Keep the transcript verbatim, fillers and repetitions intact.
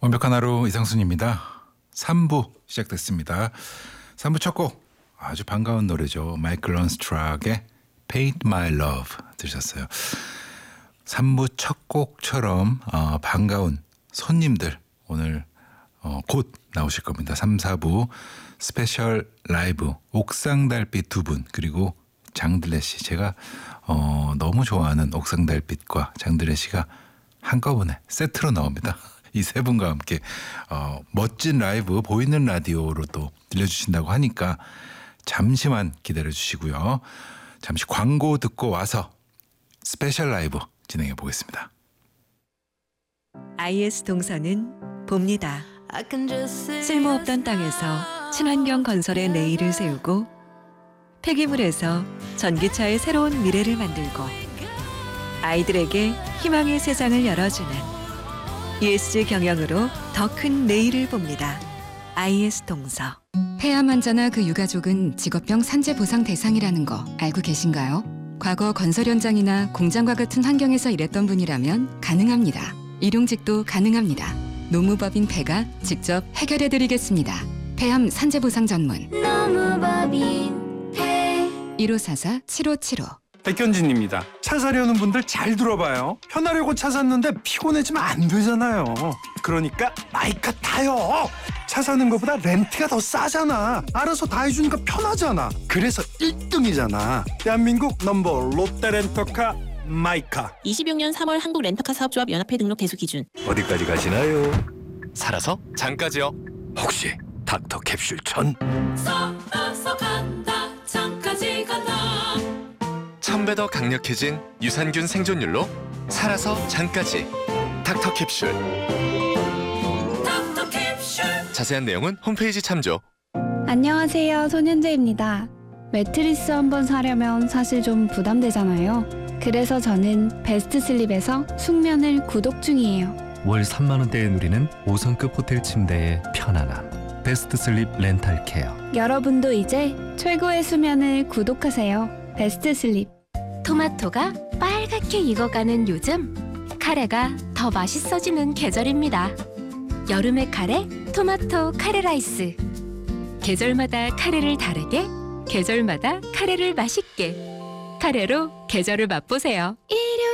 완벽한 하루 이상순입니다. 삼 부 시작됐습니다. 삼 부 첫 곡 아주 반가운 노래죠. 마이클 런스트락의 Paid My Love 들으셨어요. 삼 부 첫 곡처럼 어, 반가운 손님들 오늘 어, 곧 나오실 겁니다. 삼, 사 부 스페셜 라이브 옥상 달빛 두 분 그리고 장들레 씨. 제가 어, 너무 좋아하는 옥상 달빛과 장들레 씨가 한꺼번에 세트로 나옵니다. 이 세 분과 함께 어, 멋진 라이브 보이는 라디오로 또 들려주신다고 하니까 잠시만 기다려 주시고요. 잠시 광고 듣고 와서 스페셜 라이브 진행해 보겠습니다. 아이에스 동서는 봅니다. 쓸모없던 땅에서 친환경 건설의 내일을 세우고 폐기물에서 전기차의 새로운 미래를 만들고 아이들에게 희망의 세상을 열어주는 이에스지 경영으로 더 큰 내일을 봅니다. 아이에스 동서. 폐암 환자나 그 유가족은 직업병 산재 보상 대상이라는 거 알고 계신가요? 과거 건설 현장이나 공장과 같은 환경에서 일했던 분이라면 가능합니다. 일용직도 가능합니다. 노무법인 폐가 직접 해결해드리겠습니다. 폐암 산재 보상 전문 노무법인 폐 일오사사 칠오칠오. 백현진입니다. 차 사려는 분들 잘 들어봐요. 편하려고 차 샀는데 피곤해지면 안 되잖아요. 그러니까 마이카 타요. 차 사는 것보다 렌트가 더 싸잖아. 알아서 다 해주니까 편하잖아. 그래서 일 등이잖아. 대한민국 넘버 롯데렌터카 마이카. 이십육 년 삼월 한국 렌터카 사업조합 연합회 등록 대수 기준. 어디까지 가시나요? 살아서 장까지요. 혹시 닥터 캡슐 천? 썩어서 간다 장까지 간다. 천 배 더 강력해진 유산균 생존율로 살아서 장까지 닥터 캡슐. 닥터 캡슐. 자세한 내용은 홈페이지 참조. 안녕하세요, 손현재입니다. 매트리스 한번 사려면 사실 좀 부담되잖아요. 그래서 저는 베스트 슬립에서 숙면을 구독 중이에요. 월 삼만 원대에 누리는 오 성급 호텔 침대의 편안함. 베스트 슬립 렌탈 케어. 여러분도 이제 최고의 수면을 구독하세요. 베스트 슬립. 토마토가 빨갛게 익어가는 요즘, 카레가 더 맛있어지는 계절입니다. 여름의 카레, 토마토 카레 라이스. 계절마다 카레를 다르게, 계절마다 카레를 맛있게. 카레로 계절을 맛보세요.